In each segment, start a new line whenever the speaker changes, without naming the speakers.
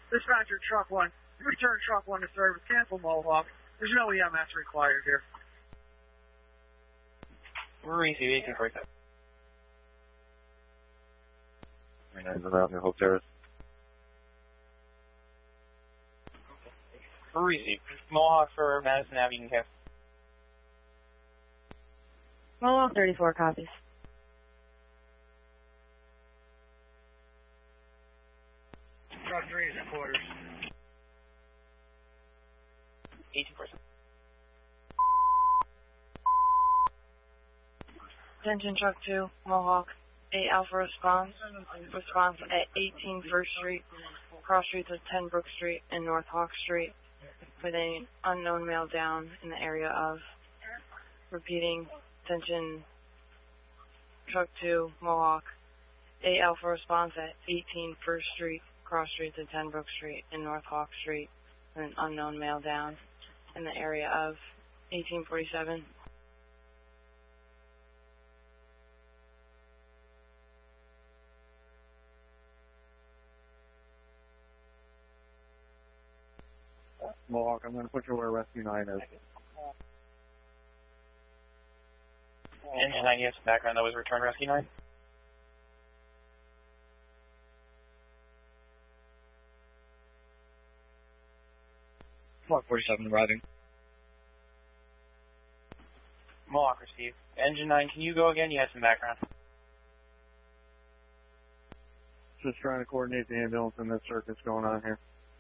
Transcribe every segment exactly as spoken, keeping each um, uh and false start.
Dispatcher, truck one. Return truck one to service. Cancel Mohawk. There's no E M S required here.
We're receiving eighteen forty-seven.
twenty-nine around New Hope Terrace.
We're receiving. Mohawk for Madison Avenue, Cass.
Mohawk thirty-four copies.
Truck three is in quarters.
eighteen forty-seven.
Attention truck two, Mohawk. eight Alpha response. Response at eighteen First Street, cross streets of ten Brook Street and North Hawk Street, with an unknown male down in the area of. Repeating, attention truck two, Mohawk. eight Alpha response at eighteen First Street, cross streets of ten Brook Street and North Hawk Street, with an unknown male down in the area of eighteen forty-seven.
Mohawk, I'm going to put you where Rescue nine is.
Engine nine, you have some background that was return Rescue nine.
Block forty-seven arriving.
Mohawk received. Engine nine, can you go again? You had some background.
Just trying to coordinate the ambulance and the circuits going on here.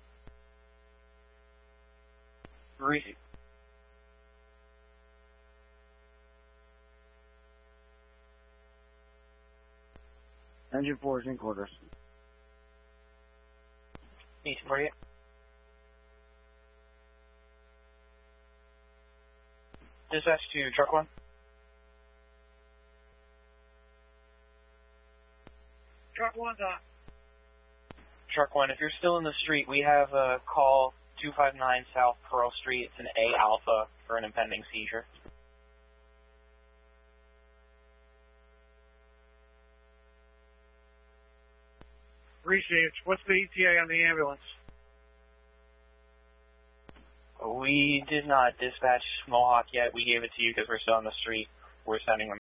Receive.
Engine four is in quarters.
eighteen forty-eight. Dispatch to truck one.
Truck one's on.
Truck one, if you're still in the street, we have a call two five nine South Pearl Street. It's an A Alpha for an impending seizure.
Received. What's the E T A on the ambulance?
We did not dispatch Mohawk yet. We gave it to you because we're still on the street. We're sending them